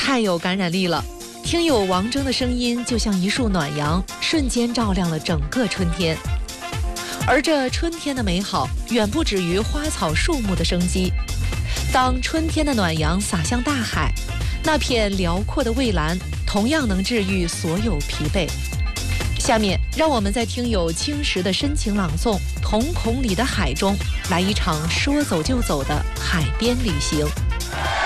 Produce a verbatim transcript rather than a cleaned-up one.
太有感染力了。听友王峥的声音就像一束暖阳，瞬间照亮了整个春天。而这春天的美好，远不止于花草树木的生机。当春天的暖阳洒向大海，那片辽阔的蔚蓝同样能治愈所有疲惫。下面让我们在听友青石的深情朗诵《瞳孔里的海》中，来一场说走就走的海边旅行。